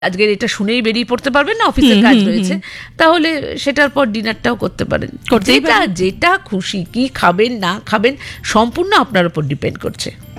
আজকের এটা শুনেই বেরিয়ে পড়তে পারবেন না, অফিসের কাজ রয়েছে, তাহলে সেটার পর ডিনারটাও করতে পারেন। যেটা খুশি, কি খাবেন না খাবেন সম্পূর্ণ আপনার উপর ডিপেন্ড করছে।